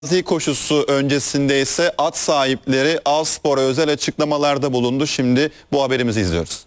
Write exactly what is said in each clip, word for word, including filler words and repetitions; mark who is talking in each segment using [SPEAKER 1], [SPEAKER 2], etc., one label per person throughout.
[SPEAKER 1] Gazi koşusu öncesinde ise at sahipleri Alspor'a özel açıklamalarda bulundu. Şimdi bu haberimizi izliyoruz.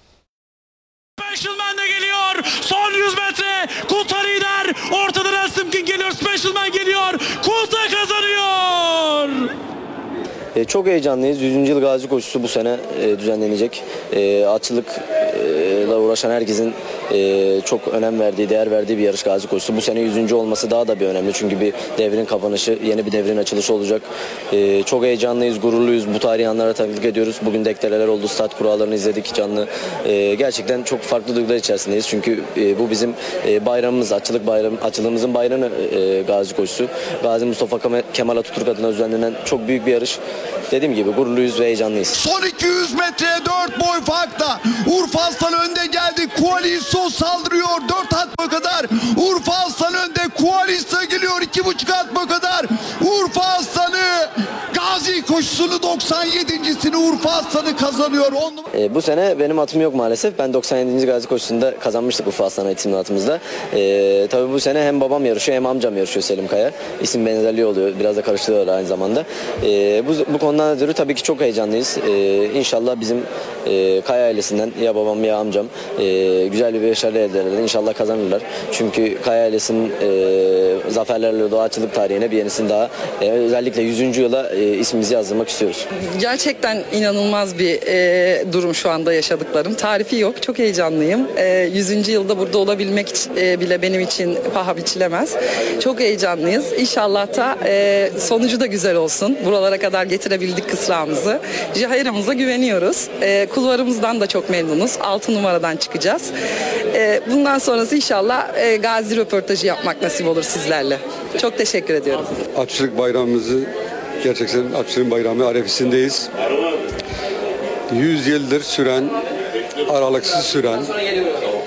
[SPEAKER 2] Specialman de geliyor. Son yüz metre. Kulta lider. Ortadan Elsimkin geliyor. Specialman geliyor. Kulta kazanıyor.
[SPEAKER 3] E, çok heyecanlıyız. yüzüncü yıl Gazi koşusu bu sene e, düzenlenecek. E, atçılıkla uğraşan herkesin e, çok önem verdiği, değer verdiği bir yarış Gazi koşusu. Bu sene yüzüncü olması daha da bir önemli. Çünkü bir devrin kapanışı, yeni bir devrin açılışı olacak. E, çok heyecanlıyız, gururluyuz. Bu tarihi anlara tanıklık ediyoruz. Bugün deklereler oldu. Start kurallarını izledik canlı. E, gerçekten çok farklı duygular içerisindeyiz. Çünkü e, bu bizim e, bayramımız, atçılık bayramı, atçılığımızın bayramı e, Gazi koşusu. Gazi Mustafa Kemal Atatürk adına düzenlenen çok büyük bir yarış. Dediğim gibi gururluyuz ve heyecanlıyız.
[SPEAKER 4] Son iki yüz metreye dört boy farkla Urfa Aslan önde geldi. Koalisyon saldırıyor. dört at boy kadar. Urfa Aslan önde. Koalisyon geliyor. iki buçuk at boy kadar. Urfa Aslan'ı Gazi koşusunu doksan yedincisini Urfa Aslan'ı kazanıyor. On...
[SPEAKER 3] E, bu sene benim atım yok maalesef. Ben doksan yedinci Gazi koşusunda kazanmıştık Urfa Aslan isimli atımızda. E, tabii bu sene hem babam yarışıyor hem amcam yarışıyor Selim Kaya. İsim benzerliği oluyor. Biraz da karıştırıyorlar aynı zamanda. E, bu, bu konudan ötürü tabii ki çok heyecanlıyız. Ee, İnşallah bizim e, Kaya ailesinden ya babam ya amcam e, güzel bir başarı elde ederler. İnşallah kazanırlar. Çünkü Kaya ailesinin e, zaferlerle doğaçılık tarihine bir yenisini daha e, özellikle yüzüncü yıla e, ismimizi yazdırmak istiyoruz.
[SPEAKER 5] Gerçekten inanılmaz bir e, durum şu anda yaşadıklarım. Tarifi yok. Çok heyecanlıyım. E, yüzüncü yılda burada olabilmek e, bile benim için paha biçilemez. Çok heyecanlıyız. İnşallah da e, sonucu da güzel olsun. Buralara kadar getirebildik kısrağımızı. Jahiramıza güveniyoruz. E, kulvarımızdan da çok memnunuz. altı numaradan çıkacağız. E, bundan sonrası inşallah e, Gazi röportajı yapmak nasip olur sizlerle. Çok teşekkür ediyorum.
[SPEAKER 6] Atçılık bayramımızı gerçekten atçılığın bayramı arefisindeyiz. yüz yıldır süren, aralıksız süren e,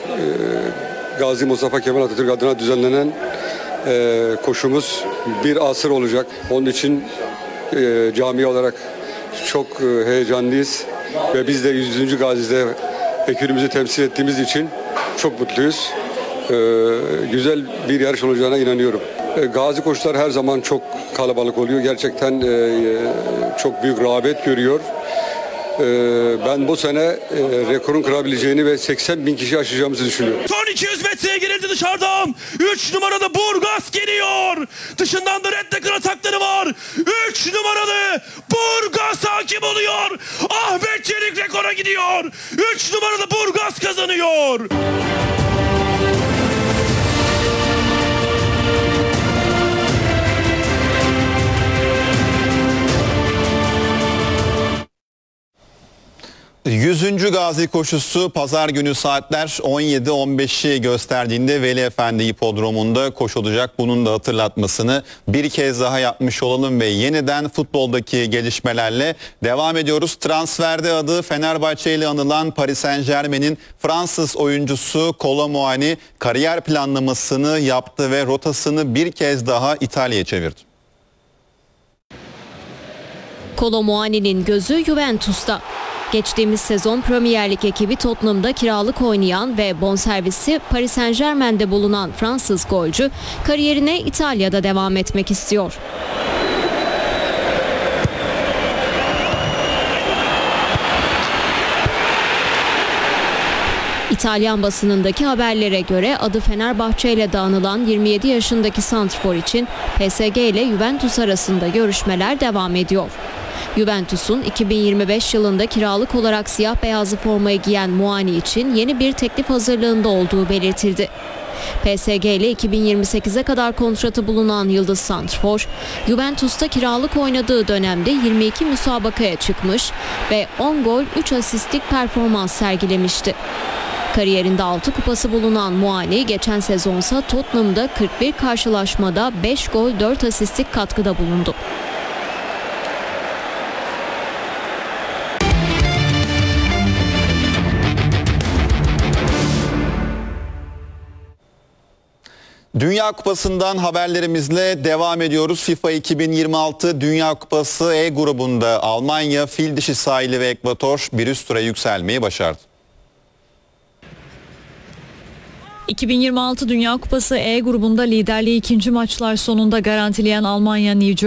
[SPEAKER 6] Gazi Mustafa Kemal Atatürk adına düzenlenen e, koşumuz bir asır olacak. Onun için e, cami olarak çok e, heyecanlıyız ve biz de yüzüncü Gazi'de ekibimizi temsil ettiğimiz için çok mutluyuz. E, güzel bir yarış olacağına inanıyorum. E, Gazi koşular her zaman çok kalabalık oluyor. Gerçekten e, çok büyük rağbet görüyor. E, ben bu sene e, rekorun kırabileceğini ve seksen bin kişi aşacağımızı düşünüyorum.
[SPEAKER 2] Son iki yüz metreye girildi dışarıdan. üç numarada Burgas geliyor. Dışından da Reddecker atakları var. üç numaralı Burgas hakim oluyor. Ahmet Çelik rekora gidiyor. üç numaralı Burgas kazanıyor.
[SPEAKER 1] yüzüncü Gazi koşusu pazar günü saatler on yedi on beşi gösterdiğinde Veli Efendi Hipodromu'nda koşulacak. Bunun da hatırlatmasını bir kez daha yapmış olalım ve yeniden futboldaki gelişmelerle devam ediyoruz. Transferde adı Fenerbahçe ile anılan Paris Saint-Germain'in Fransız oyuncusu Kolo Muani kariyer planlamasını yaptı ve rotasını bir kez daha İtalya'ya çevirdi.
[SPEAKER 7] Kolo Muani'nin gözü Juventus'ta. Geçtiğimiz sezon Premier Lig ekibi Tottenham'da kiralık oynayan ve bonservisi Paris Saint-Germain'de bulunan Fransız golcü kariyerine İtalya'da devam etmek istiyor. İtalyan basınındaki haberlere göre adı Fenerbahçe ile de anılan yirmi yedi yaşındaki santrfor için P S G ile Juventus arasında görüşmeler devam ediyor. Juventus'un iki bin yirmi beş yılında kiralık olarak siyah beyazlı formayı giyen Muani için yeni bir teklif hazırlığında olduğu belirtildi. P S G ile iki bin yirmi sekize kadar kontratı bulunan Yıldız santrfor, Juventus'ta kiralık oynadığı dönemde yirmi iki müsabakaya çıkmış ve on gol üç asistlik performans sergilemişti. Kariyerinde altı kupası bulunan Muani geçen sezonsa Tottenham'da kırk bir karşılaşmada beş gol dört asistlik katkıda bulundu.
[SPEAKER 1] Dünya Kupası'ndan haberlerimizle devam ediyoruz. FIFA iki bin yirmi altı Dünya Kupası E grubunda Almanya, Fil Dişi Sahili ve Ekvator bir üst tura yükselmeyi başardı.
[SPEAKER 8] iki bin yirmi altı Dünya Kupası E grubunda liderliği ikinci maçlar sonunda garantileyen Almanya New